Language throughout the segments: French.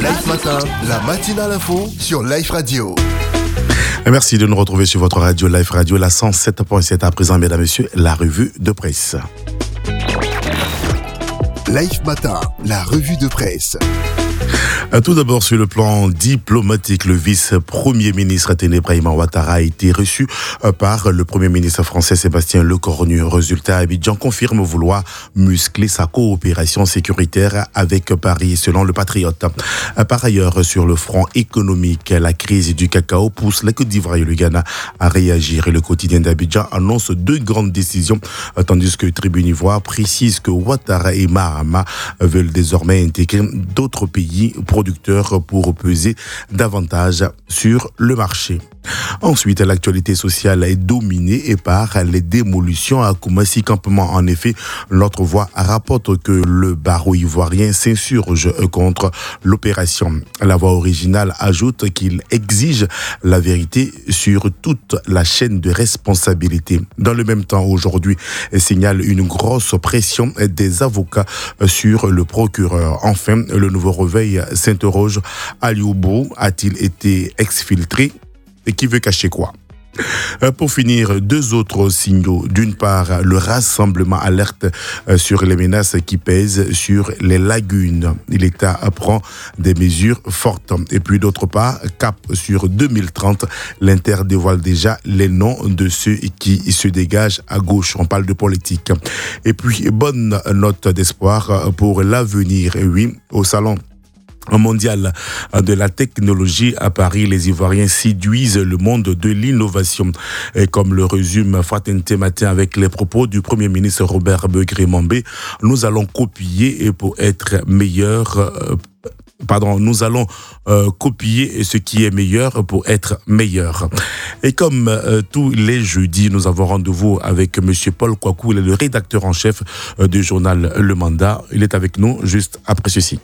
Life Matin, la matinale info sur Life Radio. Merci de nous retrouver sur votre radio Life Radio, la 107.7. À présent, mesdames et messieurs, la revue de presse. Life Matin, la revue de presse. Tout d'abord, sur le plan diplomatique, le vice-premier ministre Téné Brahima Ouattara a été reçu par le premier ministre français Sébastien Lecornu. Résultat, Abidjan confirme vouloir muscler sa coopération sécuritaire avec Paris, selon le Patriote. Par ailleurs, sur le front économique, la crise du cacao pousse la Côte d'Ivoire et le Ghana à réagir. Et le quotidien d'Abidjan annonce deux grandes décisions, tandis que Tribune Ivoire précise que Ouattara et Mahama veulent désormais intégrer d'autres pays producteurs pour peser davantage sur le marché. Ensuite, l'actualité sociale est dominée par les démolitions à Koumassi Campement. En effet, notre voix rapporte que le barreau ivoirien s'insurge contre l'opération. La voix originale ajoute qu'il exige la vérité sur toute la chaîne de responsabilité. Dans le même temps, aujourd'hui, signale une grosse pression des avocats sur le procureur. Enfin, le nouveau réveil s'interroge. Aliou Bou a-t-il été exfiltré? Et qui veut cacher quoi? Pour finir, deux autres signaux. D'une part, le rassemblement alerte sur les menaces qui pèsent sur les lagunes. L'État prend des mesures fortes. Et puis d'autre part, cap sur 2030, l'Inter dévoile déjà les noms de ceux qui se dégagent à gauche. On parle de politique. Et puis, bonne note d'espoir pour l'avenir. Et oui, au salon mondial de la technologie à Paris, les Ivoiriens séduisent le monde de l'innovation. Et comme le résume Fraternité Matin avec les propos du Premier ministre Robert Begré-Mambé, nous allons copier pour être meilleurs. Nous allons copier ce qui est meilleur pour être meilleur. Et comme tous les jeudis, nous avons rendez-vous avec M. Paul Kwaku, il est le rédacteur en chef du journal Le Mandat. Il est avec nous juste après ceci.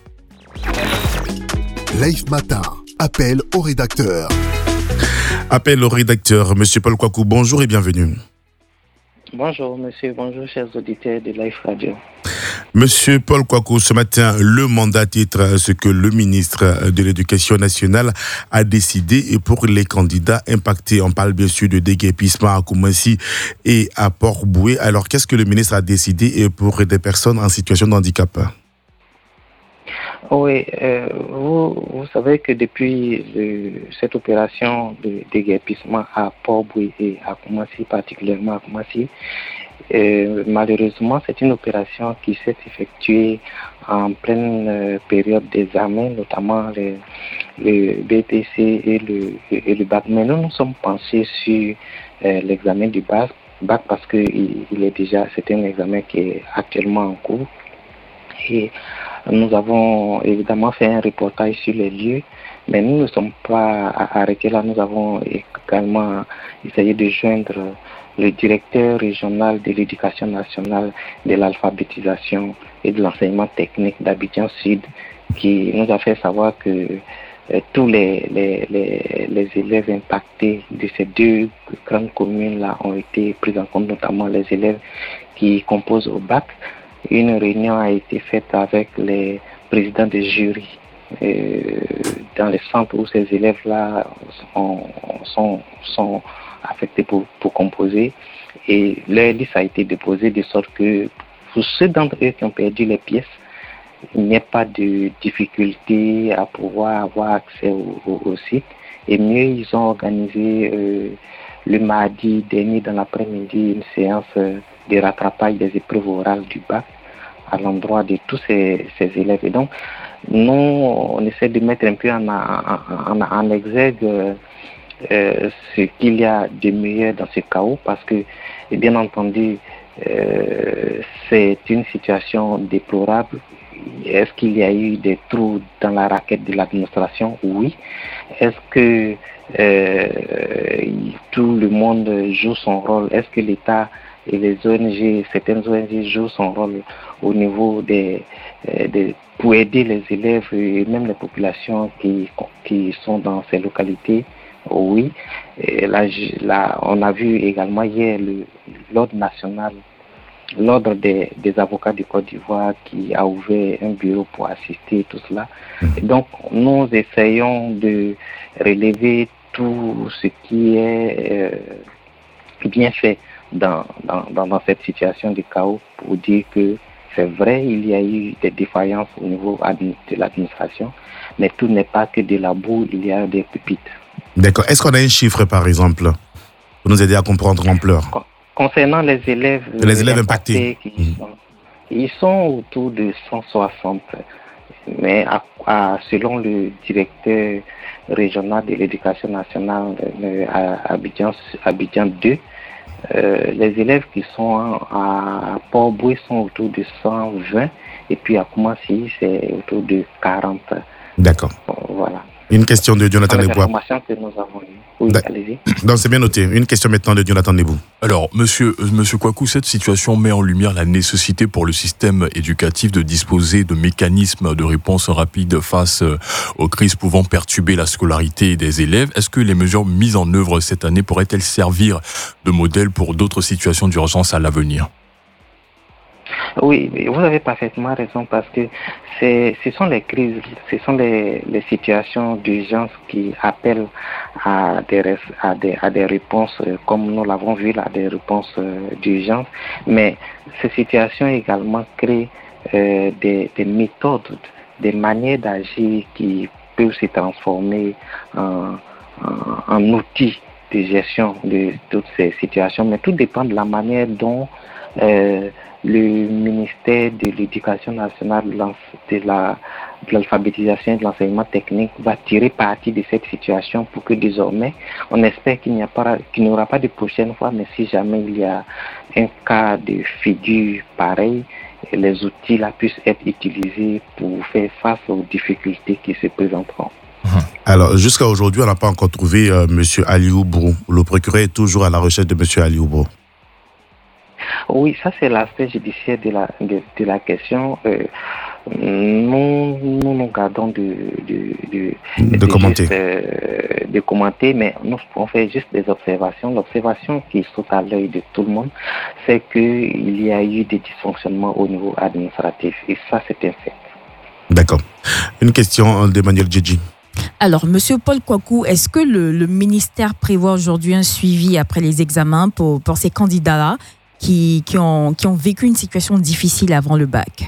Life Matin, appel au rédacteur. Appel au rédacteur. Monsieur Paul Kwaku, bonjour et bienvenue. Bonjour monsieur, bonjour chers auditeurs de Life Radio. Monsieur Paul Kwaku, ce matin, le mandat titre ce que le ministre de l'Éducation nationale a décidé pour les candidats impactés. On parle bien sûr de déguerpissement à Koumassi et à Port-Boué. Alors, qu'est-ce que le ministre a décidé pour des personnes en situation de handicap? Oui, vous savez que depuis cette opération de déguerpissement à Port-Boué et à Koumassi, particulièrement à Koumassi, malheureusement, c'est une opération qui s'est effectuée en pleine période d'examen, notamment le BPC et le bac. Mais nous sommes penchés sur l'examen du bac parce que c'est un examen qui est actuellement en cours. Et nous avons évidemment fait un reportage sur les lieux, mais nous ne sommes pas arrêtés là. Nous avons également essayé de joindre le directeur régional de l'éducation nationale, de l'alphabétisation et de l'enseignement technique d'Abidjan Sud, qui nous a fait savoir que tous les élèves impactés de ces deux grandes communes-là ont été pris en compte, notamment les élèves qui composent au bac. Une réunion a été faite avec les présidents de jury dans les centres où ces élèves-là sont affectés pour composer. Et leur liste a été déposée de sorte que pour ceux d'entre eux qui ont perdu les pièces, il n'y a pas de difficulté à pouvoir avoir accès au site. Et mieux, ils ont organisé le mardi dernier dans l'après-midi une séance de rattrapage des épreuves orales du bac à l'endroit de tous ces élèves. Et donc, nous, on essaie de mettre un peu en exergue ce qu'il y a de meilleur dans ce chaos parce que, bien entendu, c'est une situation déplorable. Est-ce qu'il y a eu des trous dans la raquette de l'administration? Oui. Est-ce que tout le monde joue son rôle? Est-ce que l'État et les ONG, certaines ONG jouent son rôle au niveau pour aider les élèves et même les populations qui sont dans ces localités? Oui. Et là, on a vu également hier l'ordre national l'ordre des avocats du Côte d'Ivoire qui a ouvert un bureau pour assister tout cela. Et donc, nous essayons de relever tout ce qui est bien fait dans cette situation de chaos pour dire que c'est vrai, il y a eu des défaillances au niveau de l'administration, mais tout n'est pas que de la boue, il y a des pépites. D'accord. Est-ce qu'on a un chiffre, par exemple, pour nous aider à comprendre l'ampleur? Concernant les élèves impactés, ils sont autour de 160. Mais selon le directeur régional de l'éducation nationale à Abidjan 2, les élèves qui sont à Port-Boué sont autour de 120 et puis à Koumassi, c'est autour de 40. D'accord. Voilà. Une question de Jonathan Nebou. Que nous avons eues. Oui, allez-y. Donc c'est bien noté. Une question maintenant de Jonathan Nebou. Alors, monsieur Kouakou, cette situation met en lumière la nécessité pour le système éducatif de disposer de mécanismes de réponse rapide face aux crises pouvant perturber la scolarité des élèves. Est-ce que les mesures mises en œuvre cette année pourraient-elles servir de modèle pour d'autres situations d'urgence à l'avenir? Oui, vous avez parfaitement raison parce que ce sont les crises, ce sont les situations d'urgence qui appellent à des réponses, comme nous l'avons vu là, des réponses d'urgence. Mais ces situations également créent des méthodes, des manières d'agir qui peuvent se transformer en outils de gestion de toutes ces situations. Mais tout dépend de la manière dont le ministère de l'Éducation nationale, de l'alphabétisation et de l'enseignement technique va tirer parti de cette situation pour que désormais, on espère qu'il n'y aura pas de prochaine fois, mais si jamais il y a un cas de figure pareil, les outils là puissent être utilisés pour faire face aux difficultés qui se présenteront. Alors, jusqu'à aujourd'hui, on n'a pas encore trouvé M. Aliou Brou. Le procureur est toujours à la recherche de M. Aliou Brou. Oui, ça c'est l'aspect judiciaire de la question. Nous gardons de commenter. De commenter, mais nous on fait juste des observations. L'observation qui saute à l'œil de tout le monde, c'est qu'il y a eu des dysfonctionnements au niveau administratif. Et ça, c'est un fait. D'accord. Une question d'Emmanuel Djedji. Alors, Monsieur Paul Kouakou, est-ce que le ministère prévoit aujourd'hui un suivi après les examens pour ces candidats-là qui ont vécu une situation difficile avant le bac?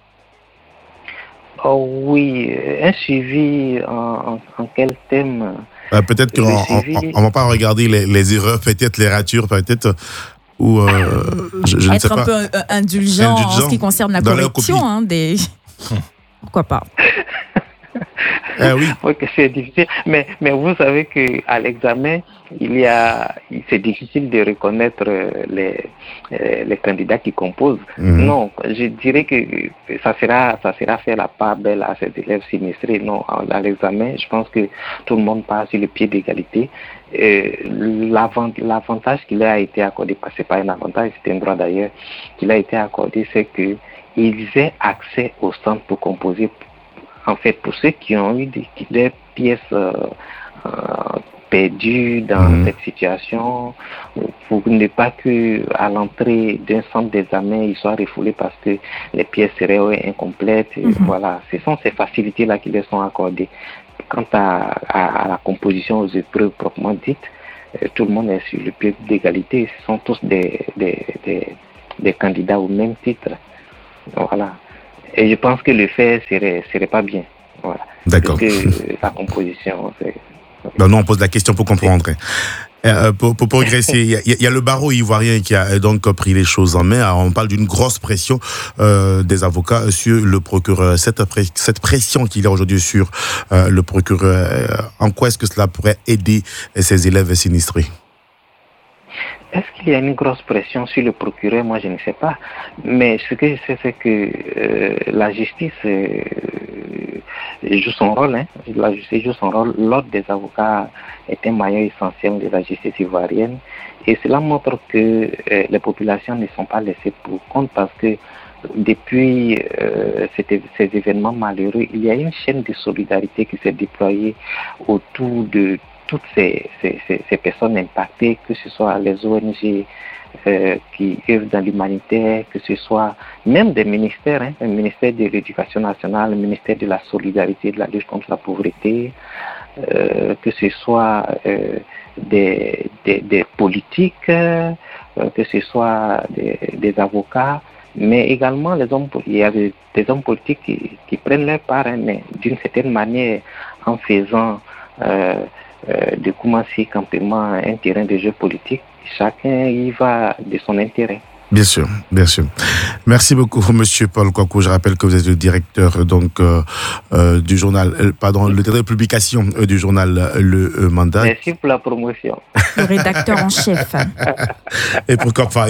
Oh oui, un suivi en quel thème? Peut-être qu'on ne va pas regarder les erreurs, peut-être les ratures, peut-être, ou je ne sais pas. Être un peu indulgent en ce qui concerne la correction. Pourquoi pas? Oui, c'est difficile. Mais vous savez qu'à l'examen, c'est difficile de reconnaître les candidats qui composent. Non, je dirais que ça sera faire la part belle à ces élèves sinistrés. Non, à l'examen, je pense que tout le monde passe sur le pied d'égalité. L'avantage qui leur a été accordé, c'est pas un avantage, c'est un droit d'ailleurs, qui leur a été accordé, c'est qu'ils aient accès au centre pour composer. En fait, pour ceux qui ont eu des pièces perdues dans cette situation, pour ne pas qu'à l'entrée d'un centre d'examen, ils soient refoulés parce que les pièces seraient incomplètes. Voilà, ce sont ces facilités-là qui leur sont accordées. Quant à la composition aux épreuves proprement dites, tout le monde est sur le pied d'égalité. Ce sont tous des candidats au même titre. Voilà. Et je pense que le fait serait pas bien. Voilà. D'accord. Parce que la composition, c'est... Non, on pose la question pour comprendre. Pour progresser, il y a le barreau ivoirien qui a donc pris les choses en main. Alors, on parle d'une grosse pression des avocats sur le procureur. Cette pression qu'il y a aujourd'hui sur le procureur, en quoi est-ce que cela pourrait aider ces élèves sinistrés? Est-ce qu'il y a une grosse pression sur le procureur? Moi, je ne sais pas. Mais ce que je sais, c'est que la justice joue son rôle. La justice joue son rôle. L'ordre des avocats est un maillon essentiel de la justice ivoirienne. Et cela montre que les populations ne sont pas laissées pour compte parce que depuis ces événements malheureux, il y a une chaîne de solidarité qui s'est déployée autour de toutes ces personnes impactées, que ce soit les ONG, qui œuvrent dans l'humanitaire, que ce soit même des ministères, le ministère de l'Éducation nationale, le ministère de la Solidarité, de la lutte contre la pauvreté, que ce soit des politiques, que ce soit des avocats, mais également il y a des hommes politiques qui prennent leur part, mais d'une certaine manière en faisant de Koumassi campement un terrain de jeu politique, chacun y va de son intérêt. Bien sûr, bien sûr. Merci beaucoup, Monsieur Paul Kwaku. Je rappelle que vous êtes le directeur du journal, le directeur de publication du journal Le Mandat. Merci pour la promotion. Le rédacteur en chef. Et pourquoi pas.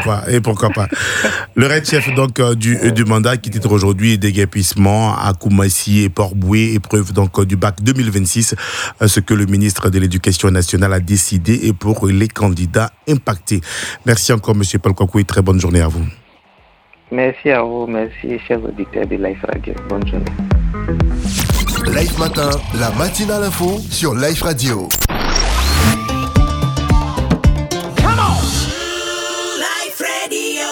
Le rédacteur chef du Mandat qui titre aujourd'hui déguerpissement à Koumassi et Port-Boué, épreuve du bac 2026, ce que le ministre de l'Éducation nationale a décidé et pour les candidats impactés. Merci encore, Monsieur Paul Kwaku. Très bonne journée à vous. Merci à vous, merci chers auditeurs de Life Radio. Bonne journée. Life Matin, la matinale info sur Life Radio. Life Radio.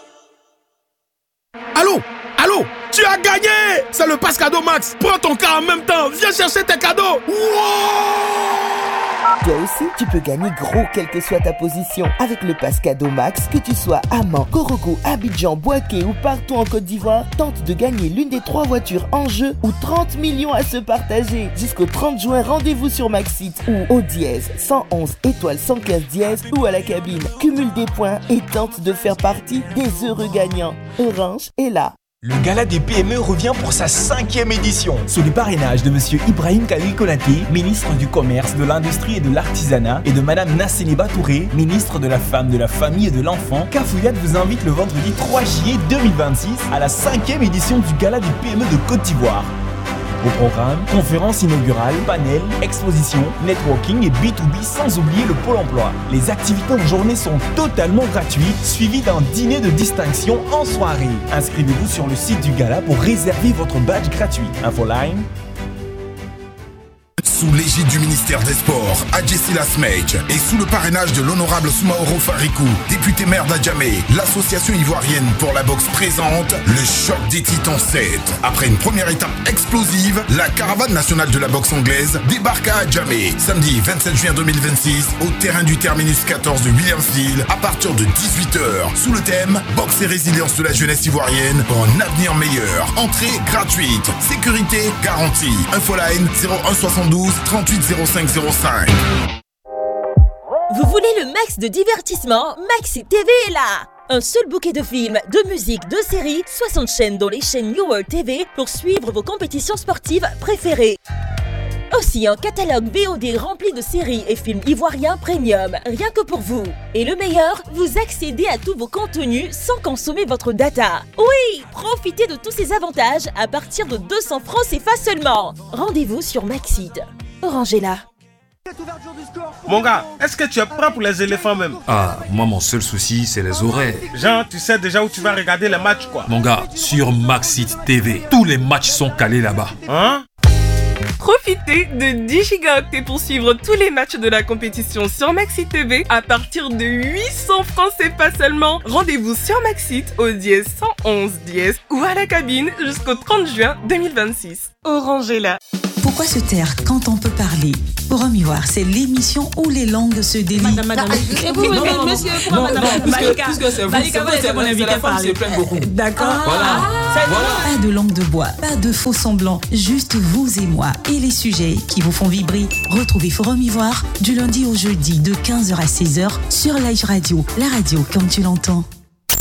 Allô, tu as gagné! C'est le pass cadeau Max. Prends ton cas en même temps. Viens chercher tes cadeaux. Wow! Toi aussi, tu peux gagner gros quelle que soit ta position. Avec le pass cadeau Max, que tu sois à Mans, Korogo, Abidjan, Bouaké ou partout en Côte d'Ivoire, tente de gagner l'une des 3 voitures en jeu ou 30 millions à se partager. Jusqu'au 30 juin, rendez-vous sur Maxit ou au dièse 111 étoile 115 dièse ou à la cabine. Cumule des points et tente de faire partie des heureux gagnants. Orange est là. Le Gala des PME revient pour sa 5e édition. Sous le parrainage de Monsieur Ibrahim Khalil Konaté, ministre du Commerce, de l'Industrie et de l'Artisanat, et de Madame Nasseniba Touré, ministre de la Femme, de la Famille et de l'Enfant, Cafouillade vous invite le vendredi 3 juillet 2026 à la 5e édition du Gala des PME de Côte d'Ivoire. Au programme, conférences inaugurales, panels, expositions, networking et B2B sans oublier le Pôle emploi. Les activités en journée sont totalement gratuites, suivies d'un dîner de distinction en soirée. Inscrivez-vous sur le site du gala pour réserver votre badge gratuit. Infoline. Sous l'égide du ministère des Sports, Adjessila Smej, et sous le parrainage de l'honorable Soumaoro Farikou, député maire d'Adjamé, l'association ivoirienne pour la boxe présente le choc des Titans 7. Après une première étape explosive, la caravane nationale de la boxe anglaise débarque à Adjamé, samedi 27 juin 2026, au terrain du terminus 14 de Williamsville, à partir de 18h, sous le thème Boxe et résilience de la jeunesse ivoirienne pour un avenir meilleur. Entrée gratuite, sécurité garantie. Infoline 0172 38 05 05. Vous voulez le max de divertissement? Maxi TV est là! Un seul bouquet de films, de musique, de séries, 60 chaînes dont les chaînes New World TV pour suivre vos compétitions sportives préférées. Aussi un catalogue VOD rempli de séries et films ivoiriens premium, rien que pour vous. Et le meilleur, vous accédez à tous vos contenus sans consommer votre data. Oui, profitez de tous ces avantages à partir de 200 francs CFA seulement. Rendez-vous sur Maxit. Orange est là. Mon gars, est-ce que tu es prêt pour les éléphants même? Ah, moi mon seul souci c'est les horaires. Jean, tu sais déjà où tu vas regarder les matchs quoi? Mon gars, sur Maxit TV, tous les matchs sont calés là-bas. Hein? Profitez de 10 gigaoctets pour suivre tous les matchs de la compétition sur Maxit TV à partir de 800 francs CFA seulement. Rendez-vous sur Maxit au dièse 111 dièse ou à la cabine jusqu'au 30 juin 2026. Orange est là. Pourquoi se taire quand on peut parler? Forum Ivoire, c'est l'émission où les langues se délient. Madame. Et vous, monsieur, pourquoi madame? Puisque c'est vous, c'est mon invité parler. D'accord. Voilà. Pas de langue de bois, pas de faux semblants, juste vous et moi et les sujets qui vous font vibrer. Retrouvez Forum Ivoire du lundi au jeudi de 15h à 16h sur Live Radio, la radio comme tu l'entends.